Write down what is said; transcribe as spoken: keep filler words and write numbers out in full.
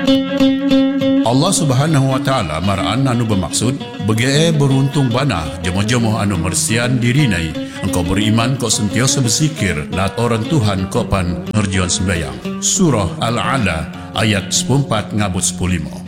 Allah Subhanahu wa taala maraan anu bermaksud bege beruntung bana jemo-jemo anu mersian dirinai engkau beriman kau sentiasa bersikir lat orang Tuhan kau pan ngerjian sembahyang. Surah Al-Ala ayat sepuluh empat ngabut sepuluh lima.